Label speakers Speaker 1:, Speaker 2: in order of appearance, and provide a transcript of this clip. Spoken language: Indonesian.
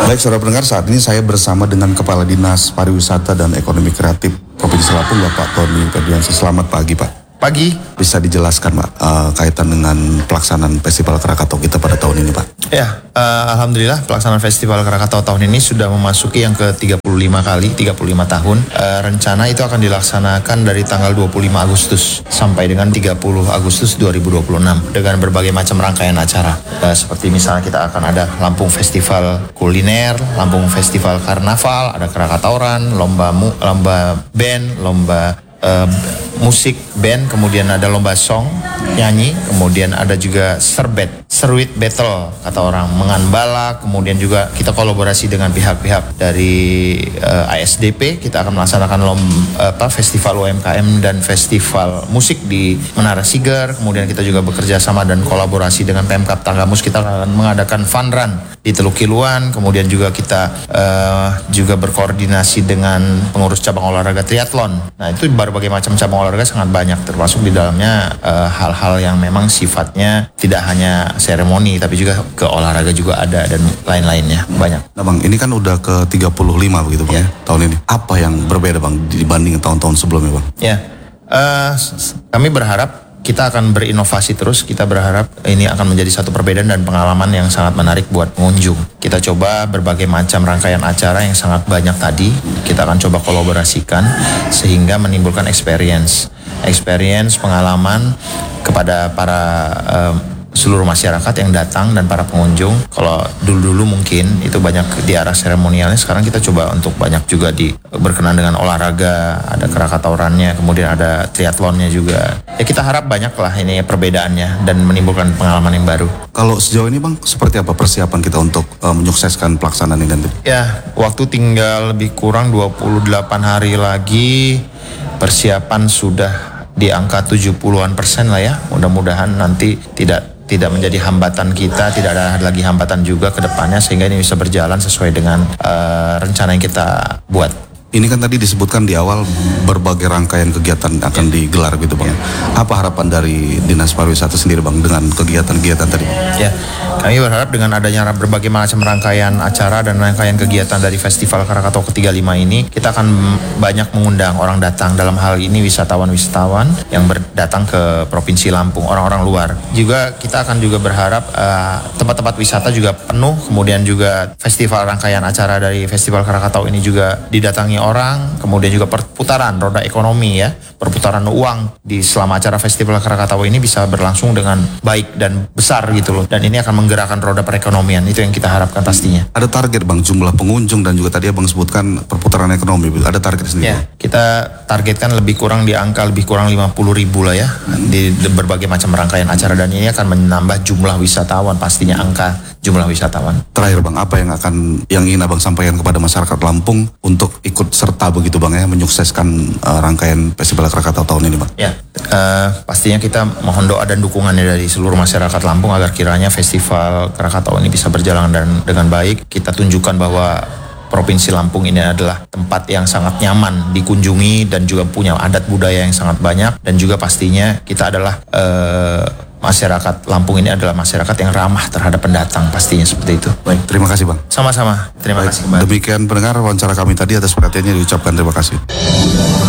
Speaker 1: Baik saudara pendengar, saat ini saya bersama dengan Kepala Dinas Pariwisata dan Ekonomi Kreatif Provinsi Lampung, Bapak Tony Ferdiansyah. Selamat pagi Pak.
Speaker 2: Pagi.
Speaker 1: Bisa dijelaskan Pak kaitan dengan pelaksanaan Festival Krakatau kita pada tahun ini Pak?
Speaker 2: Ya, Alhamdulillah pelaksanaan Festival Krakatau tahun ini sudah memasuki yang ke-35 kali, 35 tahun. Rencana itu akan dilaksanakan dari tanggal 25 Agustus sampai dengan 30 Agustus 2026 dengan berbagai macam rangkaian acara. Seperti misalnya kita akan ada Lampung Festival Kuliner, Lampung Festival Karnaval, ada Krakatauran, lomba band, lomba musik band, kemudian ada lomba song nyanyi, kemudian ada juga seruit battle kata orang menganbala, kemudian juga kita kolaborasi dengan pihak-pihak dari ASDP. Kita akan melaksanakan festival UMKM dan festival musik di Menara Siger. Kemudian kita juga bekerja sama dan kolaborasi dengan Pemkab Tanggamus. Kita akan mengadakan fun run di Teluk Kiluan. Kemudian juga kita juga berkoordinasi dengan pengurus cabang olahraga triathlon. Nah itu berbagai macam cabang olahraga sangat banyak, termasuk di dalamnya hal-hal yang memang sifatnya tidak hanya seremoni tapi juga ke olahraga juga ada dan lain-lainnya banyak.
Speaker 1: Nah Bang, ini kan udah ke 35 begitu Bang ya tahun ini. Apa yang berbeda Bang dibanding tahun-tahun sebelumnya Bang?
Speaker 2: Ya, kami berharap kita akan berinovasi terus. Kita berharap ini akan menjadi satu perbedaan dan pengalaman yang sangat menarik buat pengunjung. Kita coba berbagai macam rangkaian acara yang sangat banyak tadi. Kita akan coba kolaborasikan sehingga menimbulkan experience pengalaman kepada para seluruh masyarakat yang datang dan para pengunjung. Kalau dulu mungkin itu banyak di arah seremonialnya, sekarang kita coba untuk banyak juga berkenan dengan olahraga, ada Krakataurannya, kemudian ada triathlonnya juga. Ya kita harap banyak lah ini perbedaannya dan menimbulkan pengalaman yang baru.
Speaker 1: Kalau sejauh ini Bang, seperti apa persiapan kita untuk menyukseskan pelaksanaan ini nanti? Ya,
Speaker 2: waktu tinggal lebih kurang 28 hari lagi. Persiapan sudah di angka 70% lah ya. Mudah-mudahan nanti tidak menjadi hambatan kita, tidak ada lagi hambatan juga ke depannya sehingga ini bisa berjalan sesuai dengan rencana yang kita buat.
Speaker 1: Ini kan tadi disebutkan di awal berbagai rangkaian kegiatan akan digelar gitu Bang. Apa harapan dari Dinas Pariwisata sendiri Bang dengan kegiatan-kegiatan tadi?
Speaker 2: Ya, kami berharap dengan adanya berbagai macam rangkaian acara dan rangkaian kegiatan dari Festival Krakatau ke-35 ini, kita akan banyak mengundang orang datang. Dalam hal ini wisatawan-wisatawan yang datang ke Provinsi Lampung, orang-orang luar. Juga kita akan juga berharap tempat-tempat wisata juga penuh, kemudian juga festival rangkaian acara dari Festival Krakatau ini juga didatangi orang, kemudian juga perputaran roda ekonomi ya, perputaran uang di selama acara Festival Krakatau ini bisa berlangsung dengan baik dan besar gitu loh. Dan ini akan menggerakkan roda perekonomian, itu yang kita harapkan pastinya.
Speaker 1: Ada target Bang jumlah pengunjung dan juga tadi Abang sebutkan perputaran ekonomi, ada target sendiri?
Speaker 2: Ya, kita targetkan lebih kurang 50.000 lah ya di berbagai macam rangkaian acara, dan ini akan menambah jumlah wisatawan, pastinya angka jumlah wisatawan.
Speaker 1: Terakhir Bang, apa yang ingin Abang sampaikan kepada masyarakat Lampung untuk ikut serta begitu Bang ya menyukseskan rangkaian Festival Krakatau tahun ini Bang?
Speaker 2: Ya, pastinya kita mohon doa dan dukungannya dari seluruh masyarakat Lampung agar kiranya Festival Krakatau ini bisa berjalan dengan baik. Kita tunjukkan bahwa Provinsi Lampung ini adalah tempat yang sangat nyaman dikunjungi dan juga punya adat budaya yang sangat banyak, dan juga pastinya kita adalah masyarakat Lampung ini adalah masyarakat yang ramah terhadap pendatang, pastinya seperti itu.
Speaker 1: Baik, terima kasih Bang.
Speaker 2: Sama-sama, terima kasih Mbak.
Speaker 1: Demikian pendengar wawancara kami tadi, atas perhatiannya diucapkan terima kasih.